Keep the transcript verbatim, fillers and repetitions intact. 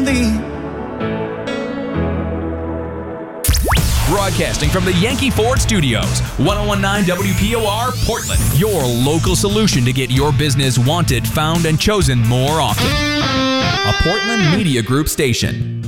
Broadcasting from the Yankee Ford Studios, ten nineteen W P O R, Portland. Your local solution to get your business wanted, found, and chosen more often. A Portland Media Group station.